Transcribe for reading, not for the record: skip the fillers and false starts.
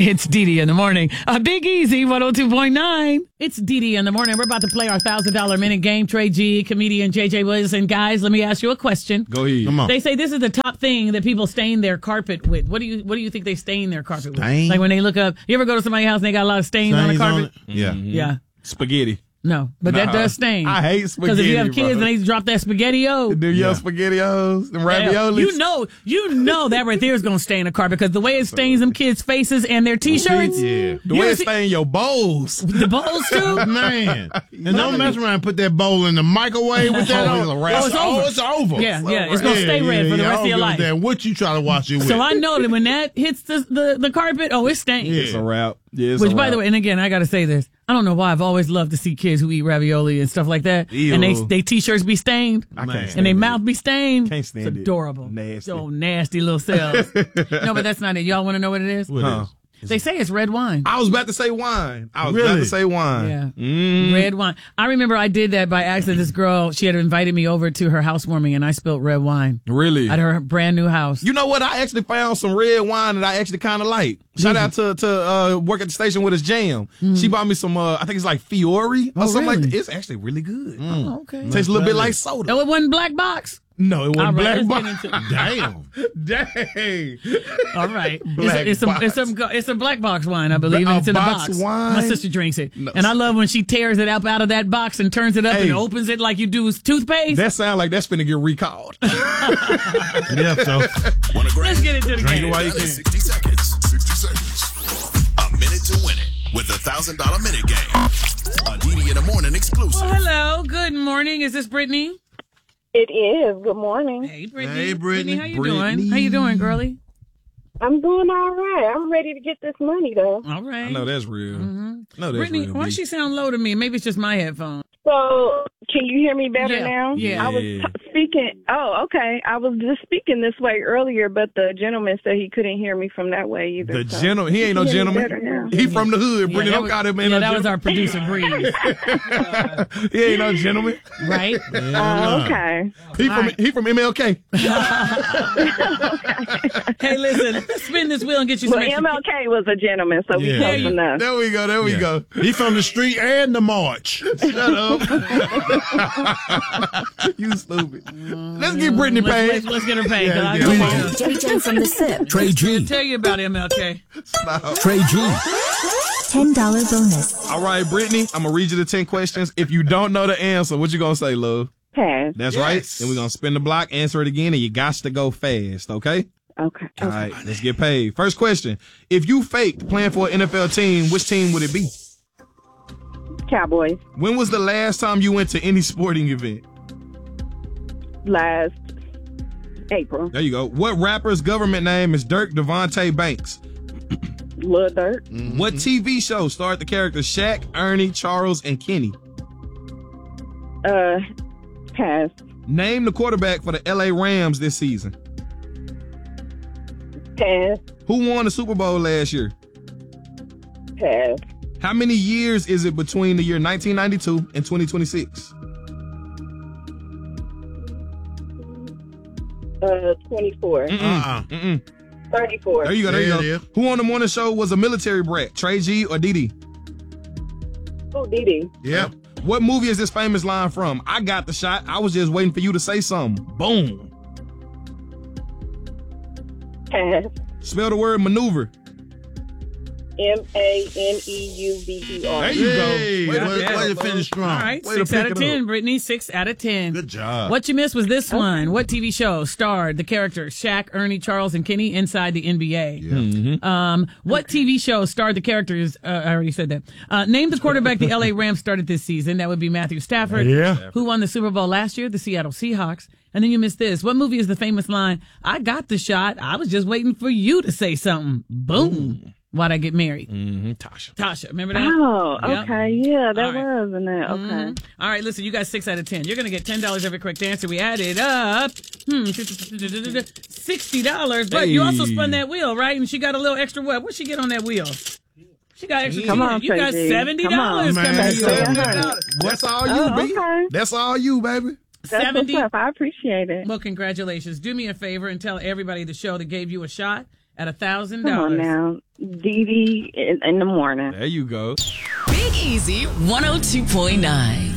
It's Dee in the morning. A Big Easy 102.9. It's Dee in the morning. We're about to play our $1,000 minute game. Trey G, comedian JJ Williamson. Guys, let me ask you a question. Go ahead. Come on. They say this is the top thing that people stain their carpet with. What do you think they stain their carpet Stain? with? Like when they look up, you ever go to somebody's house and they got a lot of stains on the carpet? Yeah. Yeah. Spaghetti. No, but that does stain. I hate Because spaghetti. if you have kids bro. and they drop that spaghetti-o. Do your SpaghettiOs and raviolis. You know that right there is going to stain a carpet because the way it stains them kids' faces and their T-shirts. Yeah. The way it stain your bowls. The bowls too? Man. And don't mess around and put that bowl in the microwave with that on. it's over. It's over. Yeah, it's going to stay red for the rest of your life. What you try to wash it with. So I know that when that hits the carpet, it's stained. Yeah. It's a wrap. Yeah, it's Which, a by wrap. the way, and again, I got to say this. I don't know why I've always loved to see kids who eat ravioli and stuff like that. Ew. And they T-shirts be stained. I can't stand And they it. mouth be stained. Can't stand it's it. adorable. Nasty. So nasty little cells. No, but that's not it. Y'all want to know what it is? What Huh. is? They say it's red wine. I was about to say wine. Yeah. Yeah. Red wine. I remember I did that by accident. This girl, she had invited me over to her housewarming and I spilled red wine Really? at her brand new house. You know what? I actually found some red wine that I actually kind of like. Shout out to work at the station with his jam. She bought me some, I think it's like Fiore or something like really? that. It's actually really good. Oh, okay. Tastes a little bit like soda. Oh, it wasn't black box? No, it wasn't All right, black let's box. get into Damn. Dang. All right. Black It's a black box wine, I believe. And it's in a box box. wine? My sister drinks it. And I love when she tears it up out of that box and turns it up Hey. and opens it like you do toothpaste. That sounds like that's finna get recalled. Yeah, so. Let's get into the Drink game. it while you can. 60 seconds. 60 seconds. A minute to win it with the $1,000 minute game. A Dee in the morning exclusive. Well, hello. Good morning. Is this Brittany? It is. Good morning. Hey, Brittany. Hey, Brittany. How you doing? How you doing, girlie? I'm doing all right. I'm ready to get this money, though. All right. I know that's real. No, that's Brittany, real. why does she sound low to me? Maybe it's just my headphones. So, can you hear me better Yeah. now? Yeah. I was speaking. Oh, okay. I was just speaking this way earlier, but the gentleman said he couldn't hear me from that way either. The so. gentleman, he ain't no He hear me better gentleman. now. He from the hood. Brittany, don't call him man. that was our producer, Breeze. He ain't no gentleman. Right? Okay. He from MLK. Hey, listen, let's spin this wheel and get you some Well, extra- MLK was a gentleman, so we Yeah. close enough. There we go. There we go. He from the street and the march. Shut up. You stupid. Let's get Brittany paid. Let's get her paid. Yeah, I yeah. don't Come wanna on. JJ from the SIP. Trey G. tell you about MLK. Trey G. $10 bonus. All right, Brittany, I'm going to read you the 10 questions. If you don't know the answer, what you going to say, love? Pass. That's right. Then we're going to spin the block, answer it again, and you got to go fast, okay? Okay. All right, let's get paid. First question. If you faked playing for an NFL team, which team would it be? Cowboys. When was the last time you went to any sporting event? Last April. There you go. What rapper's government name is Dirk Devontae Banks? Lil Dirt. What TV show starred the characters Shaq, Ernie, Charles, and Kenny? Pass. Name the quarterback for the LA Rams this season. Pass. Who won the Super Bowl last year? Pass. How many years is it between the year 1992 and 2026? 24. 34. There you go. There you There it go. is. Who on the morning show was a military brat? Trey G or Dee? Oh, Didi. Yep. What movie is this famous line from? I got the shot. I was just waiting for you to say something. Boom. Pass. Spell the word maneuver. MANEUVER. There you Hey, go. way to finish strong. All right, Way to 6 out pick of it 10, up. Brittany. 6 out of 10. Good job. What you missed was this one. What TV show starred the characters Shaq, Ernie, Charles, and Kenny inside the NBA? What TV show starred the characters? I already said that. Name the quarterback the LA Rams started this season. That would be Matthew Stafford. Yeah. Who won the Super Bowl last year? The Seattle Seahawks. And then you missed this. What movie is the famous line? I got the shot. I was just waiting for you to say something. Boom. Why'd I get married? Tasha. Tasha, remember that? Oh, Yep. okay. Yeah, that All right. was in that. Okay. All right, listen, you got 6 out of 10. You're going to get $10 every correct answer. We added up $60, but you also spun that wheel, right? And she got a little extra what? What'd she get on that wheel? She got extra. Come on, you got Tracy. $70 Come on, coming man. to you. That's all you, Oh, baby. okay. That's all you, baby. That's 70. what's up. I appreciate it. Well, congratulations. Do me a favor and tell everybody the show that gave you a shot at $1,000. Come on now. Dee Dee in the morning. There you go. Big Easy 102.9.